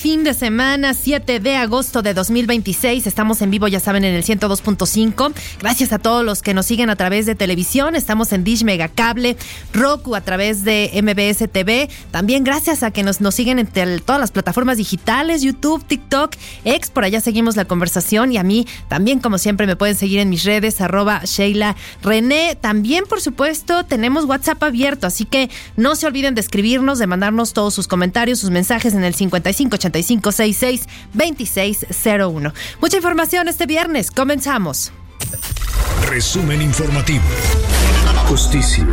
Fin de semana, 7 de agosto de 2026. Estamos en vivo, ya saben, en el 102.5. Gracias a todos los que nos siguen a través de televisión. Estamos en Dish Megacable, Roku a través de MBS TV. También gracias a que nos siguen en todas las plataformas digitales, YouTube, TikTok, X. Por allá seguimos la conversación. Y a mí también, como siempre, me pueden seguir en mis redes, @Sheila René. También, por supuesto, tenemos WhatsApp abierto. Así que no se olviden de escribirnos, de mandarnos todos sus comentarios, sus mensajes en el 5585662601. Mucha información este viernes. Comenzamos. Resumen informativo. Justicia.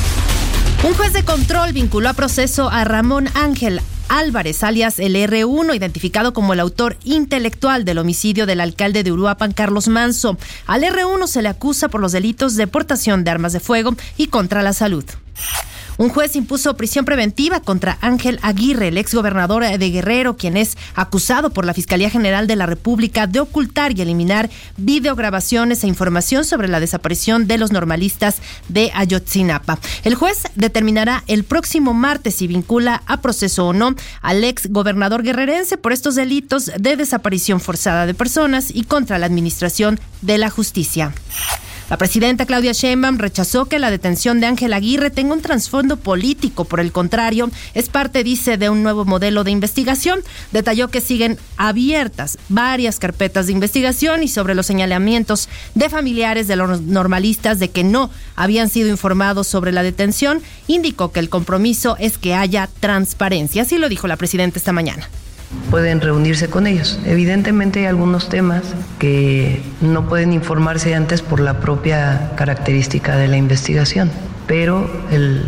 Un juez de control vinculó a proceso a Ramón Ángel Álvarez, alias el R1, identificado como el autor intelectual del homicidio del alcalde de Uruapan, Carlos Manso. Al R1 se le acusa por los delitos de portación de armas de fuego y contra la salud. Un juez impuso prisión preventiva contra Ángel Aguirre, el exgobernador de Guerrero, quien es acusado por la Fiscalía General de la República de ocultar y eliminar videograbaciones e información sobre la desaparición de los normalistas de Ayotzinapa. El juez determinará el próximo martes si vincula a proceso o no al exgobernador guerrerense por estos delitos de desaparición forzada de personas y contra la administración de la justicia. La presidenta Claudia Sheinbaum rechazó que la detención de Ángel Aguirre tenga un trasfondo político. Por el contrario, es parte, dice, de un nuevo modelo de investigación. Detalló que siguen abiertas varias carpetas de investigación y sobre los señalamientos de familiares de los normalistas de que no habían sido informados sobre la detención. Indicó que el compromiso es que haya transparencia. Así lo dijo la presidenta esta mañana. Pueden reunirse con ellos. Evidentemente hay algunos temas que no pueden informarse antes por la propia característica de la investigación, pero el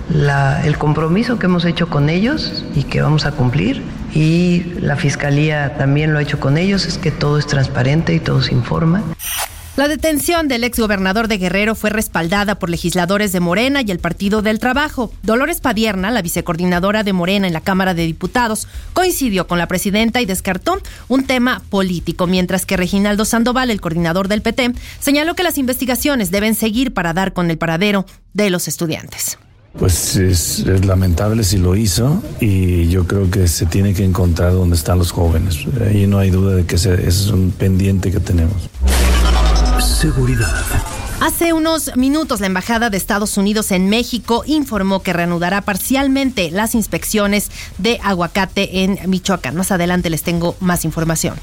compromiso que hemos hecho con ellos y que vamos a cumplir, y la Fiscalía también lo ha hecho con ellos, es que todo es transparente y todo se informa. La detención del exgobernador de Guerrero fue respaldada por legisladores de Morena y el Partido del Trabajo. Dolores Padierna, la vicecoordinadora de Morena en la Cámara de Diputados, coincidió con la presidenta y descartó un tema político, mientras que Reginaldo Sandoval, el coordinador del PT, señaló que las investigaciones deben seguir para dar con el paradero de los estudiantes. Pues es lamentable si lo hizo, y yo creo que se tiene que encontrar dónde están los jóvenes. Ahí no hay duda de que ese es un pendiente que tenemos. Seguridad. Hace unos minutos la Embajada de Estados Unidos en México informó que reanudará parcialmente las inspecciones de aguacate en Michoacán. Más adelante les tengo más información.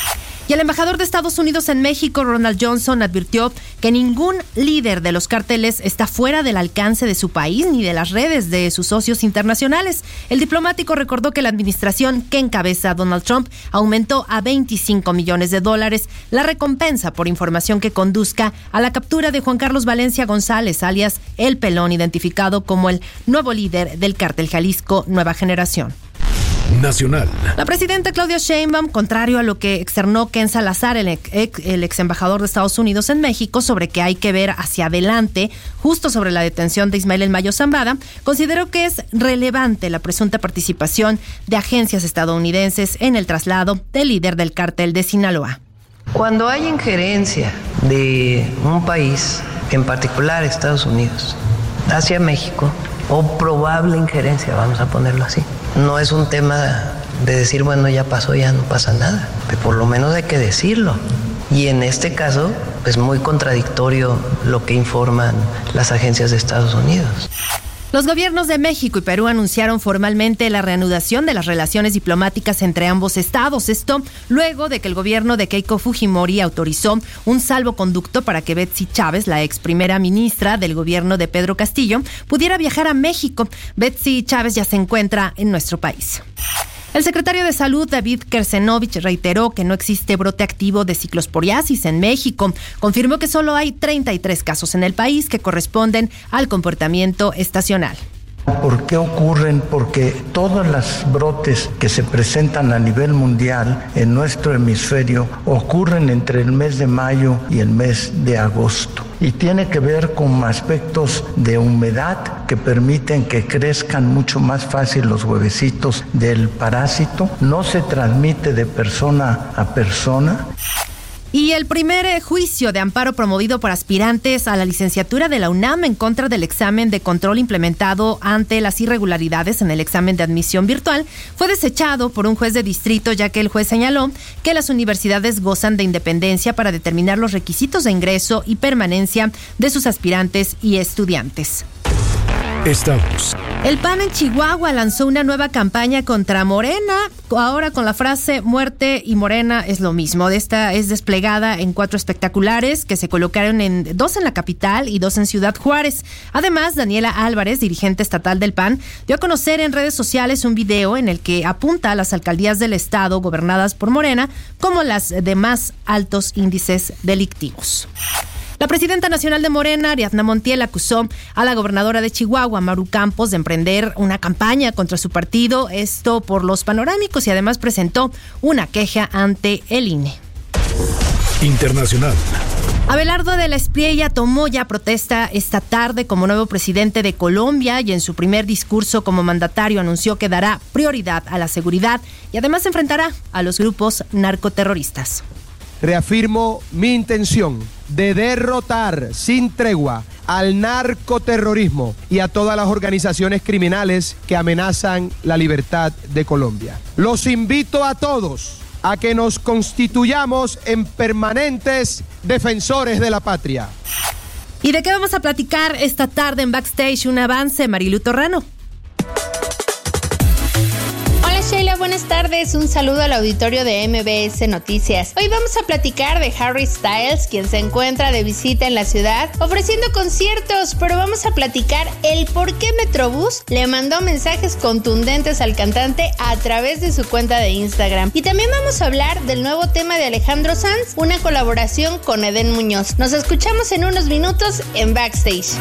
Y el embajador de Estados Unidos en México, Ronald Johnson, advirtió que ningún líder de los cárteles está fuera del alcance de su país ni de las redes de sus socios internacionales. El diplomático recordó que la administración que encabeza Donald Trump aumentó a $25 millones la recompensa por información que conduzca a la captura de Juan Carlos Valencia González, alias El Pelón, identificado como el nuevo líder del cártel Jalisco Nueva Generación. Nacional. La presidenta Claudia Sheinbaum, contrario a lo que externó Ken Salazar, el ex embajador de Estados Unidos en México, sobre que hay que ver hacia adelante, justo sobre la detención de Ismael El Mayo Zambada, consideró que es relevante la presunta participación de agencias estadounidenses en el traslado del líder del cártel de Sinaloa. Cuando hay injerencia de un país, en particular Estados Unidos, hacia México, o probable injerencia, vamos a ponerlo así, no es un tema de decir, bueno, ya pasó, ya no pasa nada. Pero por lo menos hay que decirlo. Y en este caso, es muy contradictorio lo que informan las agencias de Estados Unidos. Los gobiernos de México y Perú anunciaron formalmente la reanudación de las relaciones diplomáticas entre ambos estados. Esto luego de que el gobierno de Keiko Fujimori autorizó un salvoconducto para que Betsy Chávez, la ex primera ministra del gobierno de Pedro Castillo, pudiera viajar a México. Betsy Chávez ya se encuentra en nuestro país. El secretario de Salud, David Kersenovich, reiteró que no existe brote activo de ciclosporiasis en México. Confirmó que solo hay 33 casos en el país que corresponden al comportamiento estacional. ¿Por qué ocurren? Porque todos los brotes que se presentan a nivel mundial en nuestro hemisferio ocurren entre el mes de mayo y el mes de agosto. Y tiene que ver con aspectos de humedad que permiten que crezcan mucho más fácil los huevecitos del parásito. No se transmite de persona a persona. Y el primer juicio de amparo promovido por aspirantes a la licenciatura de la UNAM en contra del examen de control implementado ante las irregularidades en el examen de admisión virtual fue desechado por un juez de distrito, ya que el juez señaló que las universidades gozan de independencia para determinar los requisitos de ingreso y permanencia de sus aspirantes y estudiantes. Estamos. El PAN en Chihuahua lanzó una nueva campaña contra Morena, ahora con la frase muerte y Morena es lo mismo. Esta es desplegada en 4 espectaculares que se colocaron en 2 en la capital y 2 en Ciudad Juárez. Además, Daniela Álvarez, dirigente estatal del PAN, dio a conocer en redes sociales un video en el que apunta a las alcaldías del estado gobernadas por Morena como las de más altos índices delictivos. La presidenta nacional de Morena, Ariadna Montiel, acusó a la gobernadora de Chihuahua, Maru Campos, de emprender una campaña contra su partido, esto por los panorámicos, y además presentó una queja ante el INE. Internacional. Abelardo de la Espriella tomó ya protesta esta tarde como nuevo presidente de Colombia y en su primer discurso como mandatario anunció que dará prioridad a la seguridad y además enfrentará a los grupos narcoterroristas. Reafirmo mi intención de derrotar sin tregua al narcoterrorismo y a todas las organizaciones criminales que amenazan la libertad de Colombia. Los invito a todos a que nos constituyamos en permanentes defensores de la patria. ¿Y de qué vamos a platicar esta tarde en Backstage? Un avance, Marilu Torrano. Sheila, buenas tardes. Un saludo al auditorio de MBS Noticias. Hoy vamos a platicar de Harry Styles, quien se encuentra de visita en la ciudad ofreciendo conciertos, pero vamos a platicar el por qué Metrobús le mandó mensajes contundentes al cantante a través de su cuenta de Instagram. Y también vamos a hablar del nuevo tema de Alejandro Sanz, una colaboración con Edén Muñoz. Nos escuchamos en unos minutos en Backstage.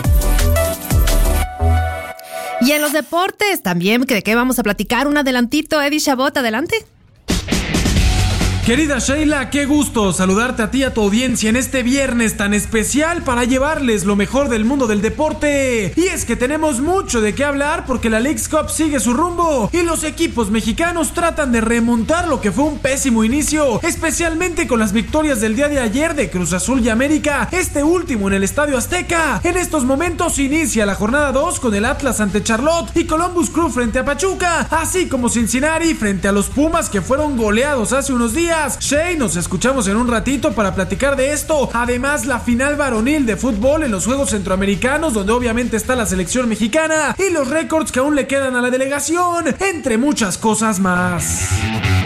Y en los deportes también, ¿de qué vamos a platicar? Un adelantito, Eddie Chabot, adelante. Querida Sheila, qué gusto saludarte a ti y a tu audiencia en este viernes tan especial para llevarles lo mejor del mundo del deporte. Y es que tenemos mucho de qué hablar porque la Leagues Cup sigue su rumbo y los equipos mexicanos tratan de remontar lo que fue un pésimo inicio, especialmente con las victorias del día de ayer de Cruz Azul y América, este último en el Estadio Azteca. En estos momentos inicia la jornada 2 con el Atlas ante Charlotte y Columbus Crew frente a Pachuca, así como Cincinnati frente a los Pumas que fueron goleados hace unos días. Shay, nos escuchamos en un ratito para platicar de esto. Además, la final varonil de fútbol en los Juegos Centroamericanos, donde obviamente está la selección mexicana y los récords que aún le quedan a la delegación, entre muchas cosas más.